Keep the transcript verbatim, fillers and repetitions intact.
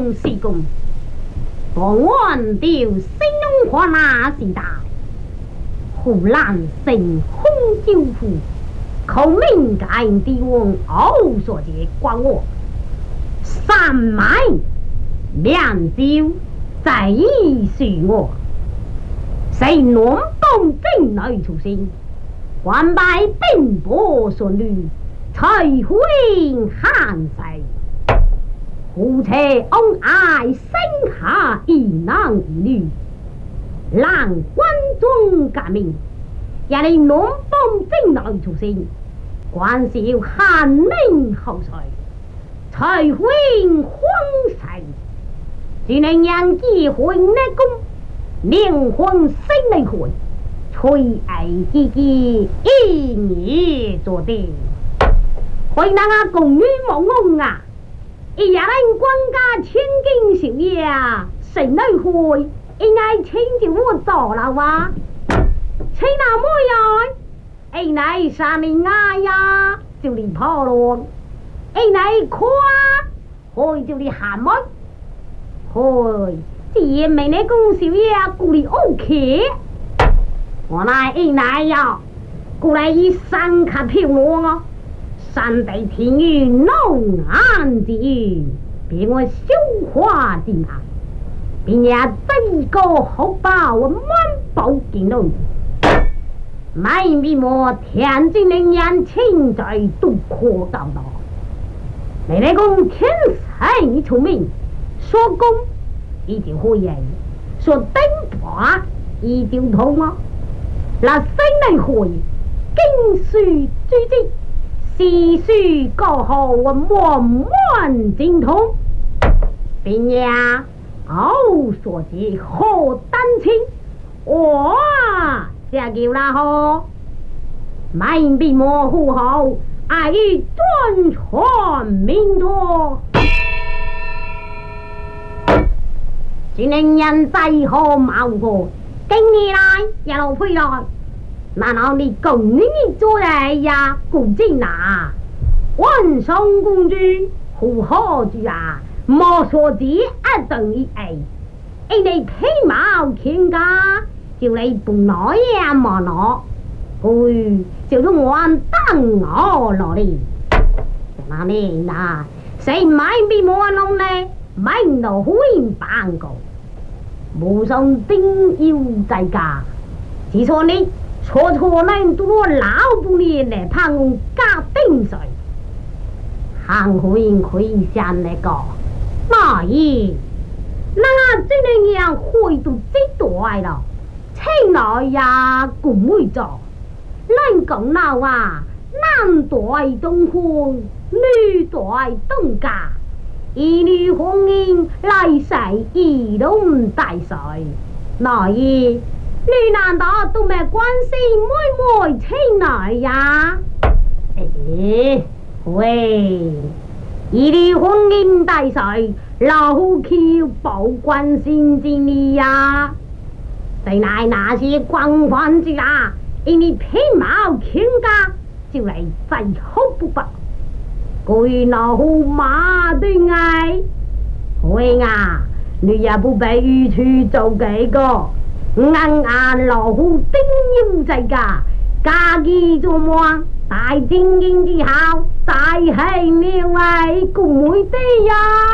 将西宫，我万掉心中话那是大，湖南城空招呼，口名改帝王偶所结关我，三买两招在意许我，谁南东正内出身，官拜兵部顺律，才会汉世。夫妻恩爱，生下一男一女，让关中革命，也是南方正内出身，关少汉明后裔，才会荒世。只能让结婚的公，灵魂生的魂，吹爱自己一年做的，回那个公女梦梦啊！一家人官家千金小业啊，谁来会？应该请就我做了哇！请那么样？哎，那三年啊呀，就你跑了。哎，那夸，会就你喊么？会，这也没那公小业啊，顾你 OK。我那哎那呀，过来一三卡漂亮啊！山地天宇弄暗之语，别我消化的啊！别呀，这个好把我满包进了，买比我天津的年轻在都可到到。你来讲天才聪明，说公一定会赢，说灯牌一定通啊！那谁来会？经书追击。诗书过后，我满满精通，并呀，偶所及何丹青，哇，这叫啦吼，买笔模糊后，爱与专传明多，今年人在何毛过，今年来一路飞来。难道你公你做来呀？古今呐，万上公主胡好主啊，莫说子一等于 A， 因你皮毛欠家，就你不拿呀莫拿，哎，就是我等我落嚟。那你呐，谁买比我弄呢？买到会办个，无上丁要在家，只说你。错错能多老不年来盼我家丁水，行会可以想那个，那咦，那真能让会都知道了，请来呀共会做，能讲闹啊，男代东婚，女代东嫁，一女婚姻来世一龙大水，那咦。你难道都没关心妹妹亲来呀？哎，喂，一离婚姻大事，老夫要保关心之你呀。谁乃那些光环之啊？因你皮毛倾家，就来再好不罢。佢老夫马对爱，喂啊，你也不被预去做几个。硬硬老虎丁要在家，家己做梦，大正經之後，大氣了位，共會的呀。